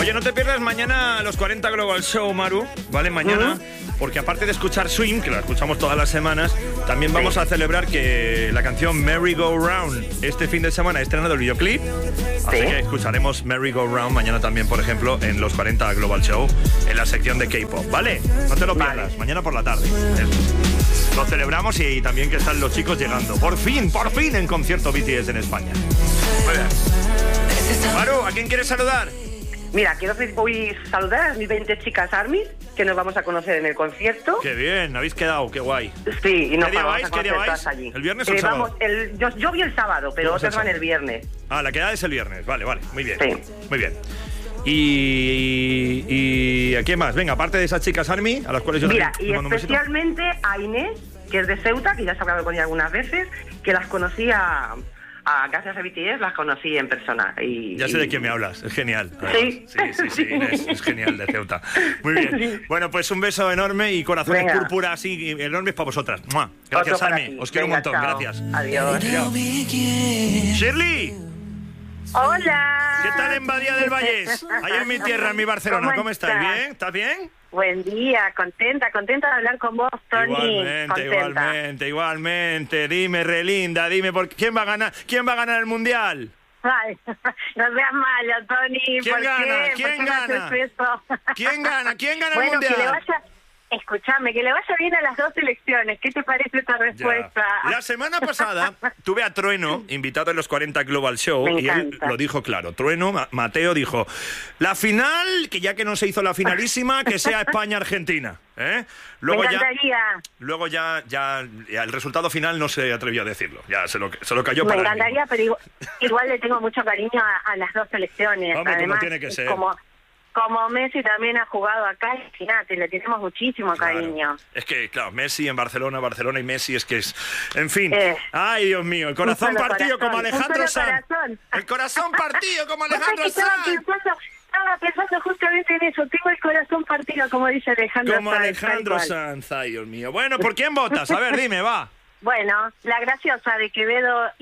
Oye, no te pierdas mañana los 40 Global Show, Maru, ¿vale? Mañana, porque aparte de escuchar Swing, que la escuchamos todas las semanas, también vamos a celebrar que la canción Merry Go Round este fin de semana ha estrenado el videoclip. Así que escucharemos Merry Go Round mañana también, por ejemplo, en los 40 Global Show, en la sección de K-pop, ¿vale? No te lo pierdas, mañana por la tarde. Lo celebramos y también que están los chicos llegando. Por fin en concierto BTS en España. Muy bien. Maru, ¿a quién quieres saludar? Mira, quiero hoy saludar a mis 20 chicas ARMY, que nos vamos a conocer en el concierto. Qué bien, habéis quedado, qué guay. Sí, y nos ¿Qué día vamos vais? a conocer todas allí. ¿El viernes o el sábado? Yo vi el sábado, pero otros van el viernes. Ah, la quedada es el viernes, vale, muy bien. Sí. Muy bien. ¿Y a quién más? Venga, aparte de esas chicas ARMY, a las cuales yo Mira, también y mando un besito. especialmente a Inés, que es de Ceuta, que ya se ha hablado con ella algunas veces, que las conocí gracias a BTS, las conocí en persona. Ya sé de quién me hablas, es genial. Sí. Sí, Inés, es genial, de Ceuta. Muy bien. Sí. Bueno, pues un beso enorme y corazones púrpura así enormes para vosotras. ¡Mua! Gracias, ARMY. Os quiero un montón, chao. gracias. Adiós. Shirley, Hola. ¿qué tal en Badía del Vallés? Allá en mi tierra, en mi Barcelona. ¿Cómo estás? ¿Bien? ¿Estás bien? Buen día, contenta de hablar con vos, Tony. Igualmente. Dime, relinda, dime, ¿quién va a ganar el mundial? Ay, no seas malo, Tony. ¿Quién gana? ¿Quién gana? ¿Quién gana el mundial? Escuchame, que le vaya bien a las dos selecciones. ¿Qué te parece esta respuesta? Ya. La semana pasada tuve a Trueno invitado en los 40 Global Show y él lo dijo claro. Trueno, Mateo, dijo: la final, que ya que no se hizo la finalísima, que sea España-Argentina. Luego me encantaría. Luego ya el resultado final no se atrevió a decirlo. Ya se lo cayó para él. Me encantaría, pero igual le tengo mucho cariño a las dos selecciones. Hombre, además, como tiene que ser. Como Messi también ha jugado acá, fíjate, le tenemos muchísimo cariño. Es que, claro, Messi en Barcelona y Messi es que es... En fin. Ay, Dios mío, el corazón partido como Alejandro Sanz. El corazón partido como Alejandro Sanz. Estaba pensando justamente en eso. Tengo el corazón partido, como dice Alejandro Sanz. Como Alejandro Sanz, ay, Dios mío. Bueno, ¿por quién votas? A ver, dime, va. Bueno, la graciosa de Quevedo